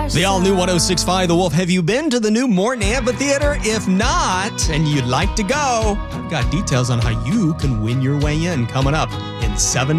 The all-new 106.5 The Wolf. Have you been to the new Morton Amphitheater? If not, and you'd like to go, I've got details on how you can win your way in coming up in 7